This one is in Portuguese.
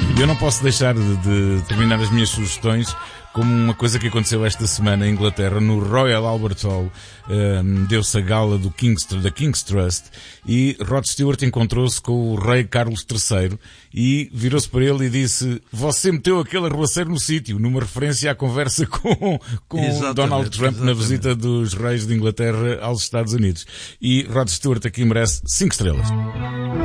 Eu não posso deixar de terminar as minhas sugestões como uma coisa que aconteceu esta semana em Inglaterra, no Royal Albert Hall. Deu-se a gala da King's Trust e Rod Stewart encontrou-se com o rei Carlos III e virou-se para ele e disse: você meteu aquele arruaceiro no sítio, numa referência à conversa com Donald Trump na visita dos reis de Inglaterra aos Estados Unidos. E Rod Stewart aqui merece 5 estrelas.